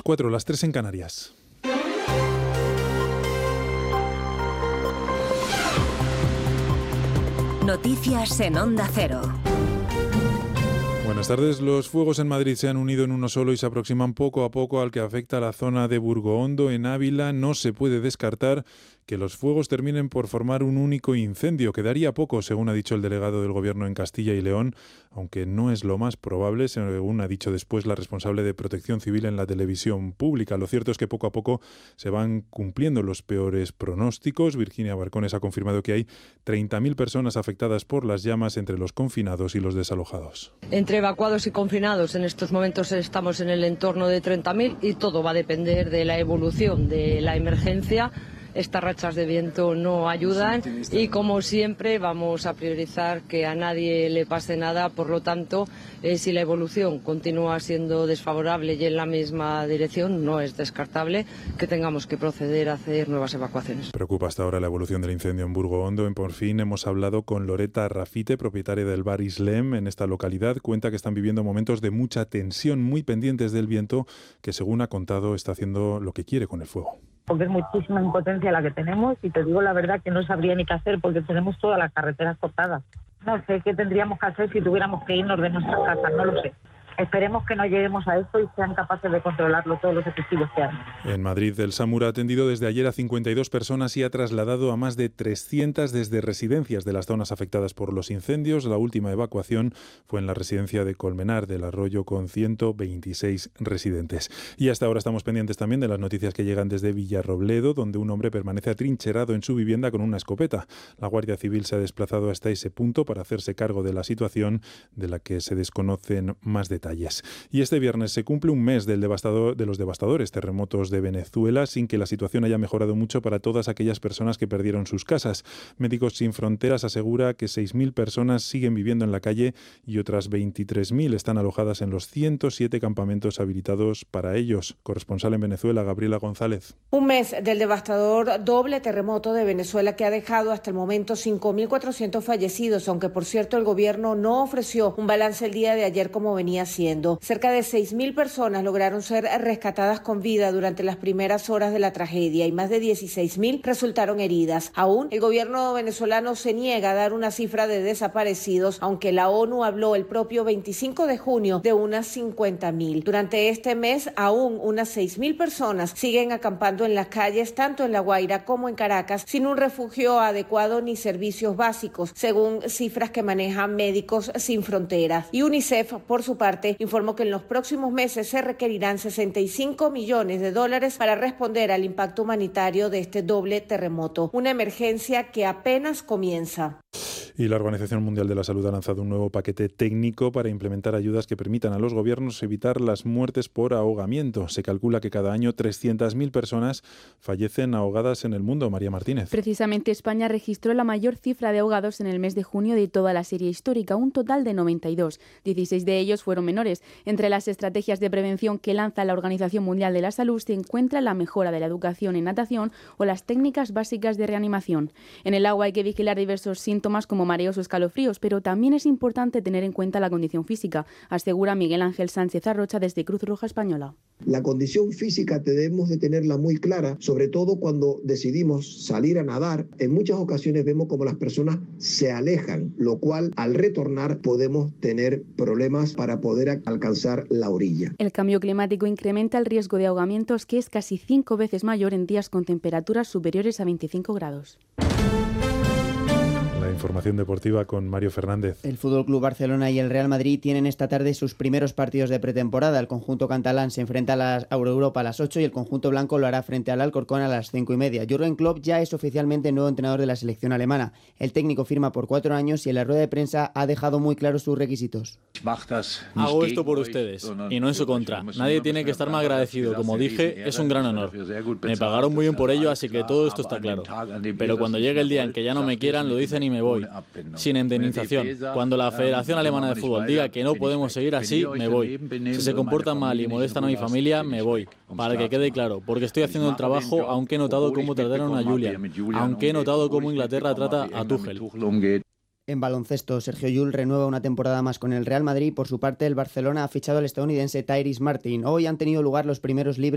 4, las 3 en Canarias. Noticias en Onda Cero. Buenas tardes. Los fuegos en Madrid se han unido en uno solo y se aproximan poco a poco al que afecta a la zona de Burgoondo, en Ávila. No se puede descartar que los fuegos terminen por formar un único incendio. Quedaría poco, según ha dicho el delegado del Gobierno en Castilla y León, aunque no es lo más probable, según ha dicho después la responsable de Protección Civil en la televisión pública. Lo cierto es que poco a poco se van cumpliendo los peores pronósticos. Virginia Barcones ha confirmado que hay 30.000 personas afectadas por las llamas entre los confinados y los desalojados. Entre evacuados y confinados en estos momentos estamos en el entorno de 30.000 y todo va a depender de la evolución de la emergencia. Estas rachas de viento no ayudan y, como siempre, vamos a priorizar que a nadie le pase nada. Por lo tanto, si la evolución continúa siendo desfavorable y en la misma dirección, no es descartable que tengamos que proceder a hacer nuevas evacuaciones. Preocupa hasta ahora la evolución del incendio en Burgoondo. En Por Fin hemos hablado con Loreta Rafite, propietaria del bar Islem en esta localidad. Cuenta que están viviendo momentos de mucha tensión, muy pendientes del viento, que, según ha contado, está haciendo lo que quiere con el fuego. Porque es muchísima impotencia la que tenemos y te digo la verdad que no sabría ni qué hacer porque tenemos todas las carreteras cortadas. No sé qué tendríamos que hacer si tuviéramos que irnos de nuestras casas, no lo sé. Esperemos que no lleguemos a esto y sean capaces de controlarlo todos los efectivos que hay. En Madrid, el SAMUR ha atendido desde ayer a 52 personas y ha trasladado a más de 300 desde residencias de las zonas afectadas por los incendios. La última evacuación fue en la residencia de Colmenar del Arroyo, con 126 residentes. Y hasta ahora estamos pendientes también de las noticias que llegan desde Villarrobledo, donde un hombre permanece atrincherado en su vivienda con una escopeta. La Guardia Civil se ha desplazado hasta ese punto para hacerse cargo de la situación, de la que se desconocen más detalles. Y este viernes se cumple un mes de los devastadores terremotos de Venezuela, sin que la situación haya mejorado mucho para todas aquellas personas que perdieron sus casas. Médicos Sin Fronteras asegura que 6.000 personas siguen viviendo en la calle y otras 23.000 están alojadas en los 107 campamentos habilitados para ellos. Corresponsal en Venezuela, Gabriela González. Un mes del devastador doble terremoto de Venezuela, que ha dejado hasta el momento 5.400 fallecidos, aunque por cierto el gobierno no ofreció un balance el día de ayer como venía siendo. Cerca de 6.000 personas lograron ser rescatadas con vida durante las primeras horas de la tragedia y más de 16.000 resultaron heridas. Aún el gobierno venezolano se niega a dar una cifra de desaparecidos, aunque la ONU habló el propio 25 de junio de unas 50.000. Durante este mes, aún unas 6.000 personas siguen acampando en las calles, tanto en La Guaira como en Caracas, sin un refugio adecuado ni servicios básicos, según cifras que manejan Médicos Sin Fronteras. Y UNICEF, por su parte, informó que en los próximos meses se requerirán $65 millones para responder al impacto humanitario de este doble terremoto, una emergencia que apenas comienza. Y la Organización Mundial de la Salud ha lanzado un nuevo paquete técnico para implementar ayudas que permitan a los gobiernos evitar las muertes por ahogamiento. Se calcula que cada año 300.000 personas fallecen ahogadas en el mundo. María Martínez. Precisamente España registró la mayor cifra de ahogados en el mes de junio de toda la serie histórica, un total de 92. 16 de ellos fueron menores. Entre las estrategias de prevención que lanza la Organización Mundial de la Salud se encuentra la mejora de la educación en natación o las técnicas básicas de reanimación. En el agua hay que vigilar diversos síntomas como mareos o escalofríos, pero también es importante tener en cuenta la condición física, asegura Miguel Ángel Sánchez Arrocha desde Cruz Roja Española. La condición física debemos de tenerla muy clara, sobre todo cuando decidimos salir a nadar. En muchas ocasiones vemos como las personas se alejan, lo cual al retornar podemos tener problemas para poder alcanzar la orilla. El cambio climático incrementa el riesgo de ahogamientos, que es casi 5 veces mayor en días con temperaturas superiores a 25 grados. La información deportiva con Mario Fernández. El FC Barcelona y el Real Madrid tienen esta tarde sus primeros partidos de pretemporada. El conjunto catalán se enfrenta a la Euroeuropa a las 8 y el conjunto blanco lo hará frente al Alcorcón a las 5:30. Jürgen Klopp ya es oficialmente nuevo entrenador de la selección alemana. El técnico firma por 4 años y en la rueda de prensa ha dejado muy claros sus requisitos. Hago esto por ustedes y no en su contra. Nadie tiene que estar más agradecido. Como dije, es un gran honor. Me pagaron muy bien por ello, así que todo esto está claro. Pero cuando llegue el día en que ya no me quieran, lo dicen y me voy. Sin indemnización. Cuando la Federación Alemana de Fútbol diga que no podemos seguir así, me voy. Si se comportan mal y molestan a mi familia, me voy. Para que quede claro, porque estoy haciendo el trabajo, aunque he notado cómo trataron a Julia, aunque he notado cómo Inglaterra trata a Tuchel. En baloncesto, Sergio Llull renueva una temporada más con el Real Madrid. Por su parte, el Barcelona ha fichado al estadounidense Tyrese Martin. Hoy han tenido lugar los primeros libres